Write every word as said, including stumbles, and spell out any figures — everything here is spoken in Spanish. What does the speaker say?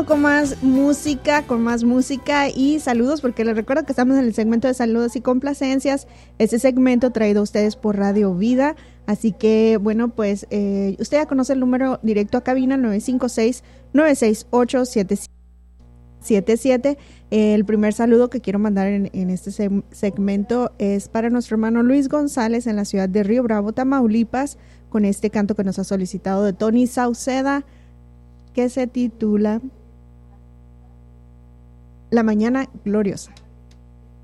Con más música, con más música y saludos, porque les recuerdo que estamos en el segmento de saludos y complacencias. Este segmento traído a ustedes por Radio Vida. Así que, bueno, pues eh, usted ya conoce el número directo a cabina nueve cinco seis, nueve seis ocho, siete siete siete. El primer saludo que quiero mandar en, en este segmento es para nuestro hermano Luis González en la ciudad de Río Bravo, Tamaulipas, con este canto que nos ha solicitado de Tony Sauceda, que se titula La Mañana Gloriosa.